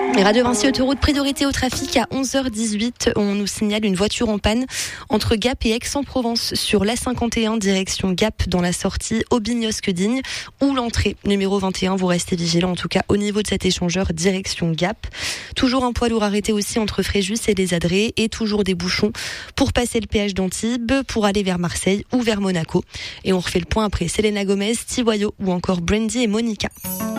Et Radio Vinci Autoroute, priorité au trafic à 11h18. On nous signale une voiture en panne entre Gap et Aix-en-Provence sur l'A51 direction Gap dans la sortie Aubignosque-Digne ou l'entrée numéro 21. Vous restez vigilants en tout cas au niveau de cet échangeur direction Gap. Toujours un poids lourd arrêté aussi entre Fréjus et les Adrets et toujours des bouchons pour passer le péage d'Antibes, pour aller vers Marseille ou vers Monaco. Et on refait le point après Selena Gomez, Tiwayo ou encore Brandy et Monica.